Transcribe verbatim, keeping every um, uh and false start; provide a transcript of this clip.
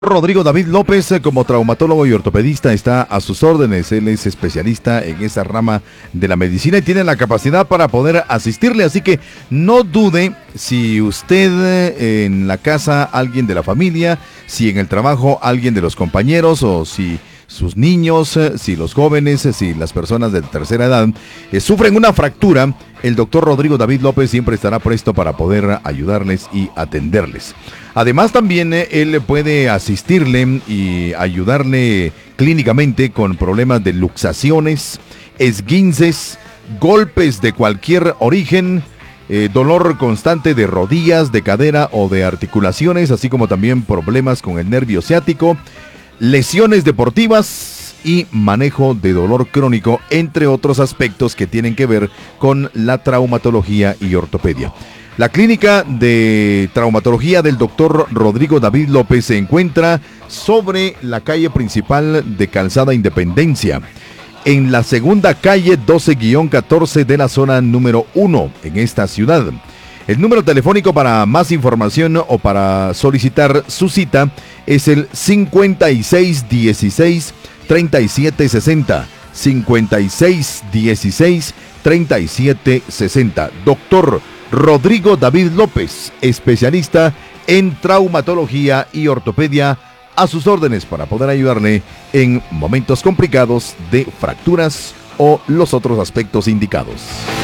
Rodrigo David López, eh, como traumatólogo y ortopedista, está a sus órdenes. Él es especialista en esa rama de la medicina y tiene la capacidad para poder asistirle. Así que no dude si usted eh, en la casa, alguien de la familia, si en el trabajo, alguien de los compañeros o si sus niños, eh, si los jóvenes, eh, si las personas de tercera edad eh, sufren una fractura, el doctor Rodrigo David López siempre estará presto para poder ayudarles y atenderles. Además, también eh, él puede asistirle y ayudarle clínicamente con problemas de luxaciones, esguinces, golpes de cualquier origen, eh, dolor constante de rodillas, de cadera o de articulaciones, así como también problemas con el nervio ciático, lesiones deportivas y manejo de dolor crónico, entre otros aspectos que tienen que ver con la traumatología y ortopedia. La clínica de traumatología del doctor Rodrigo David López se encuentra sobre la calle principal de Calzada Independencia, en la segunda calle doce catorce de la zona número uno en esta ciudad. El número telefónico para más información o para solicitar su cita es el cincuenta y seis dieciséis treinta y siete sesenta. cincuenta y seis dieciséis treinta y siete sesenta. Doctor Rodrigo David López, especialista en traumatología y ortopedia, a sus órdenes para poder ayudarle en momentos complicados de fracturas o los otros aspectos indicados.